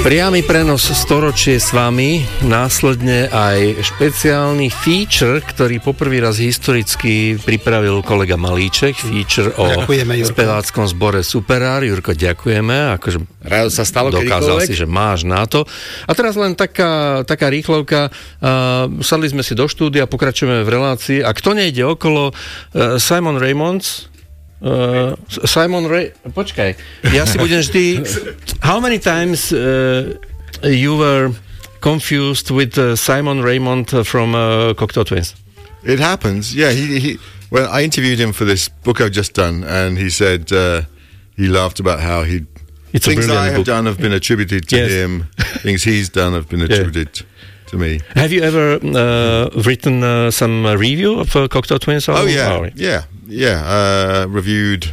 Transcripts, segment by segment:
Priamy prenos storočie s vami, následne aj špeciálny feature, ktorý poprvý raz historicky pripravil kolega Malíček, feature o speváckom zbore Superár. Jurko, ďakujeme, akože rád sa stalo dokázal si, že máš na to. A teraz len taká rýchlovka, sadli sme si do štúdia, pokračujeme v relácii a kto nejde okolo, Simon Raymonds, počkaj, ja si budem vždy... How many times you were confused with Simon Raymond from Cocteau Twins? It happens, yeah. Well, I interviewed him for this book I've just done, and he said he laughed about how things that I have done have been attributed to him, things he's done have been attributed to me. Have you ever written some review of Cocteau Twins? Oh, yeah. I reviewed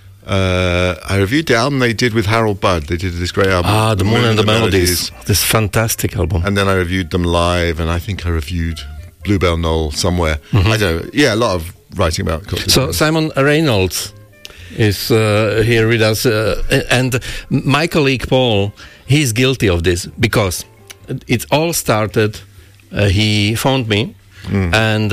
the album they did with Harold Budd. They did this great album. The Moon and the Melodies. This fantastic album. And then I reviewed them live, and I think I reviewed Bluebell Knoll somewhere. Mm-hmm. I don't know. Yeah, a lot of writing about Cocteau. So Simon Reynolds is here with us, and my colleague Paul, he's guilty of this because it all started. He phoned me and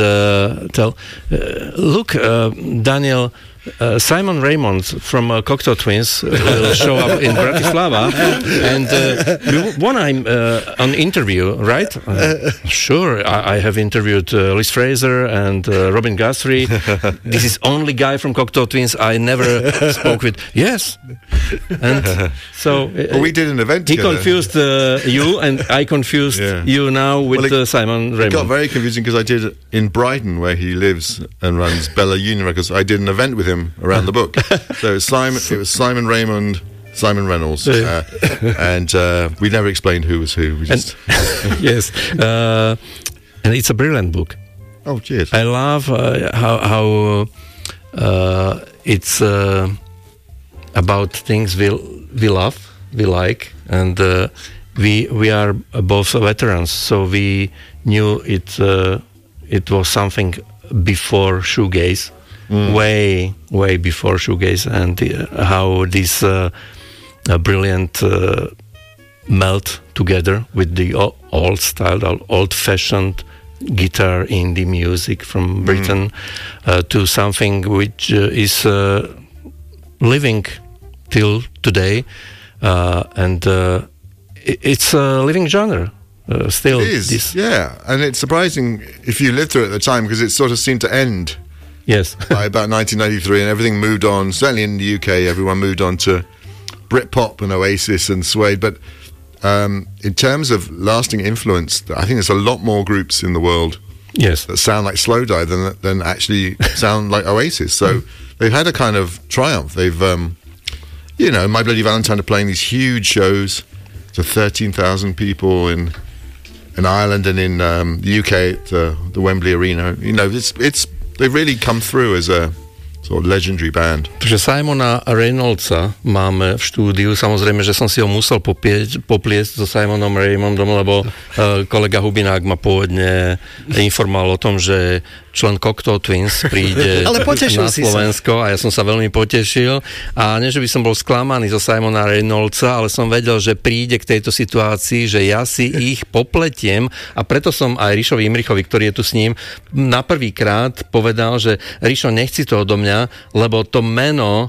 look, Daniel, Simon Raymond from Cocteau Twins will show up in Bratislava, and you want an interview, right? Sure, I have interviewed Liz Fraser and Robin Guthrie. This is only guy from Cocteau Twins I never spoke with. Yes, and so we did an event. He confused you, and I confused you now with Simon Raymond. It got very confusing because I did it in Brighton, where he lives and runs Bella Union Records. I did an event with him around the book. So it was Simon Raymond, Simon Reynolds, and we never explained who was who. We just yes, and it's a brilliant book. Oh, cheers! I love how it's about things we love, we like, and we are both veterans, so we knew it was something before shoegaze. Way before shoegaze, and how this brilliant melt together with the old style, old-fashioned guitar indie music from Britain to something which is living till today, and it's a living genre. Still, it is, and it's surprising if you lived through it at the time, because it sort of seemed to end. Yes. By about 1993, and everything moved on. Certainly in the UK, everyone moved on to Britpop and Oasis and Suede. But in terms of lasting influence, I think there's a lot more groups in the world that sound like Slowdive than actually sound like Oasis. So they've had a kind of triumph. They've, My Bloody Valentine are playing these huge shows to 13,000 people in Ireland and in the UK at the Wembley Arena. They've really come through as a sort of legendary band. Takže Simona Reynoldsa máme v štúdiu. Samozrejme, že som si ho musel popliesť so Simonom Raymondom, lebo kolega Hubinák ma pôvodne informoval o tom, že člen Cocteau Twins príde na Slovensko a ja som sa veľmi potešil. A nie, že by som bol sklamaný zo Simona Reynoldsa, ale som vedel, že príde k tejto situácii, že ja si ich popletiem, a preto som aj Rišovi Imrichovi, ktorý je tu s ním, na prvýkrát povedal, že Rišo, nechci to odo mňa, lebo to meno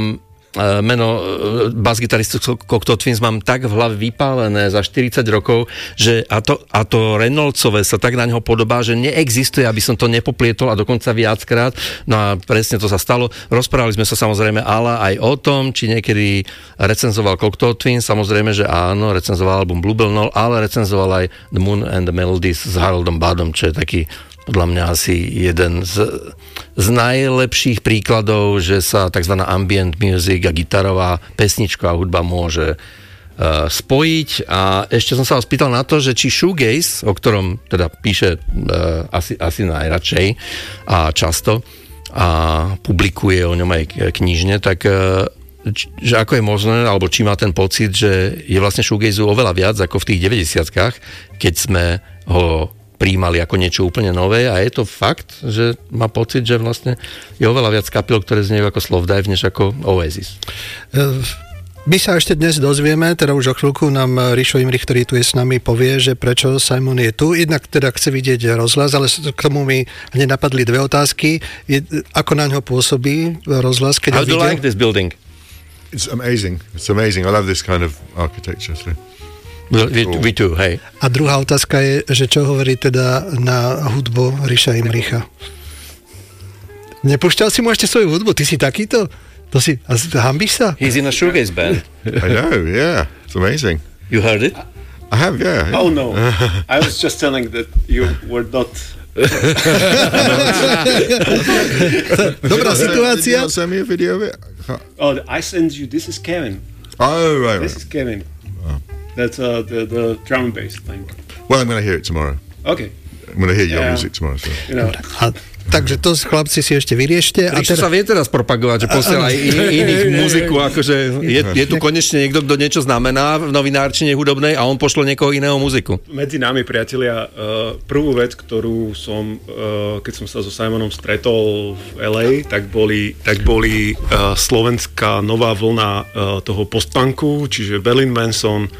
basgitaristu Cocteau Twins mám tak v hlave vypálené za 40 rokov, že a to Reynoldsové sa tak na neho podobá, že neexistuje, aby som to nepoplietol, a dokonca viackrát. No a presne to sa stalo. Rozprávali sme sa samozrejme ale aj o tom, či niekedy recenzoval Cocteau Twins. Samozrejme, že áno, recenzoval album Bluebell Knoll, ale recenzoval aj The Moon and the Melodies s Haroldom Buddom, čo je taký podľa mňa asi jeden z najlepších príkladov, že sa tzv. Ambient music a gitarová pesničková hudba môže spojiť. A ešte som sa ho spýtal na to, že či shoegaze, o ktorom teda píše asi najradšej a často a publikuje o ňom aj knižne, tak že ako je možné, alebo či má ten pocit, že je vlastne shoegaze oveľa viac ako v tých 90-kách, keď sme ho prijímali ako niečo úplne nové, a je to fakt, že má pocit, že vlastne je oveľa viac kapiel, ktoré zniejú ako Slowdive, než ako Oasis. My sa ešte dnes dozvieme, teda už o chvíľku nám Rišo Imrich, ktorý tu je s nami, povie, že prečo Simon je tu. Jednak teda chce vidieť rozhlas, ale k tomu mi hneď napadli dve otázky. Ako na ňo pôsobí rozhlas, keď ho videl? How do you like this building? It's amazing. It's amazing. I love this kind of architecture. So. We too, hej. A druhá otázka je, že čo hovorí teda na hudbu Riša Imricha? Nepúšťal si mu ešte svoju hudbu? Ty si takýto? To si, hambíš sa? He's in a shoegaze band. I know, yeah. It's amazing. You heard it? I have, yeah. Oh, no. I was just telling that you were not... Dobrá situácia. Did you not send me a video of it? Oh, I send you... This is Kevin. Oh, right. This is Kevin. That's the drum and bass thing. Well, I'm going to hear it tomorrow. Okay. I'm going to hear your music tomorrow. So. You know... Takže to, chlapci, si ešte vyriešte. Ríšo sa vie teraz propagovať, že posiela aj iných muziku, akože je tu konečne niekto, kto niečo znamená v novinárčine hudobnej a on pošle niekoho iného muziku. Medzi nami, priatelia, prvú vec, ktorú som, keď som sa so Simonom stretol v LA, tak boli slovenská nová vlna toho postpunku, čiže Berlin Manson,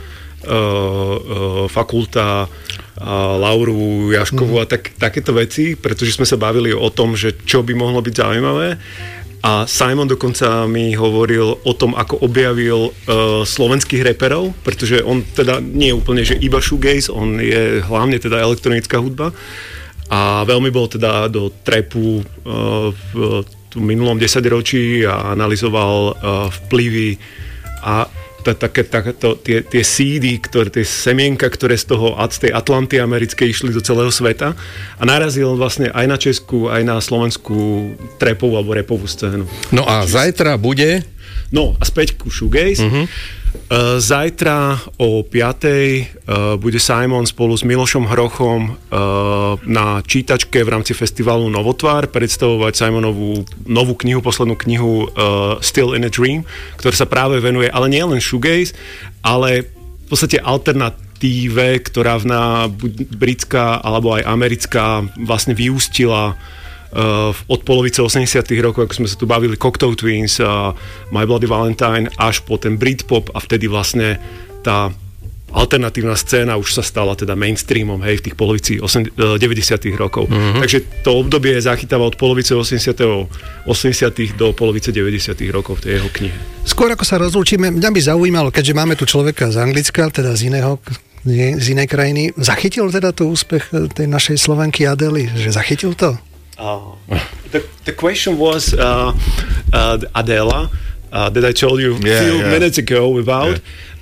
Fakulta, Lauru Jaškovú a takéto veci, pretože sme sa bavili o tom, že čo by mohlo byť zaujímavé. A Simon dokonca mi hovoril o tom, ako objavil slovenských reperov, pretože on teda nie je úplne, že iba shoegaze, on je hlavne teda elektronická hudba a veľmi bol teda do trapu v minulom 10 ročí a analyzoval vplyvy a tie seedy, tie semienka, ktoré z tej Atlanty americkej išli do celého sveta a narazil vlastne aj na českú, aj na slovenskú trapovú alebo rapovú scénu. No a zajtra bude? No a späť ku shoegaze. Zajtra o 5:00 bude Simon spolu s Milošom Hrochom na čítačke v rámci festivalu Novotvár predstavovať Simonovú novú knihu, poslednú knihu Still in a Dream, ktorá sa práve venuje, ale nie len shoegaze, ale v podstate alternatíve, ktorá britská alebo aj americká vlastne vyústila od polovice 80. rokov, ako sme sa tu bavili, Cocteau Twins, My Bloody Valentine, až po ten Britpop a vtedy vlastne tá alternatívna scéna už sa stala teda mainstreamom, hej, v tých polovici 90. rokov. Takže to obdobie zachytáva od polovice 80. do polovice 90. rokov v tej jeho knihe. Skôr ako sa rozlúčime, mňa by zaujímalo, keďže máme tu človeka z Anglicka, teda z inej krajiny, zachytil teda to úspech tej našej Slovenky Adely? Že zachytil to? The question was Adela that I told you a few minutes ago about.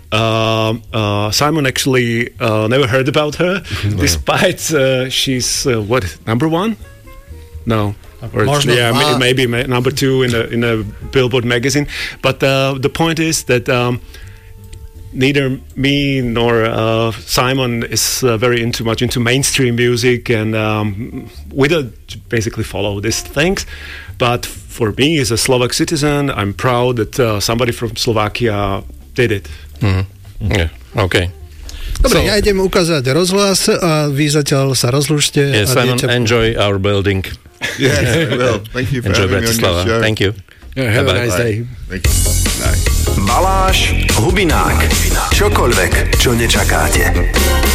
Simon actually never heard about her, despite she's number one? No. Maybe number two in a Billboard magazine. But the point is that neither me nor Simon is very much into mainstream music, and we don't basically follow these things. But for me, as a Slovak citizen, I'm proud that somebody from Slovakia did it. Yeah. Okay. Dobre, ja idem ukázať rozhlas a vy zatiaľ sa rozlúčte. Yes, Simon, enjoy our building. Yes, well, thank you for having me on your show. Thank you. Have a nice day. Thank you. Bye. Baláš, Hubinák. Čokoľvek, čo nečakáte.